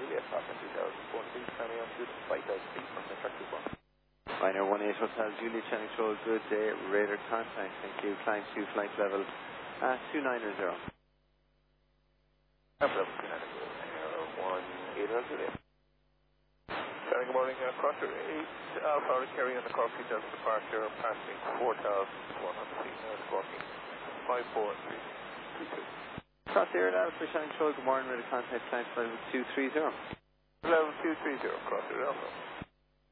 Juliet, Falcon 2014, coming on to 5,000 feet from the track 2-1. Ryanair 18 Hotel Juliet, Channing Control, good day, radar contact, thank you, climb to flight level 290. Level 290, 18 Juliet. Good morning, Crosser 8 Alpha, carrying on the Cork 2000 departure, passing 4,100 feet, now squawking 54322. Crossair Alpha, Channing Control, good morning, radar contact, climb to level 230. Level 230, Crosser Alpha.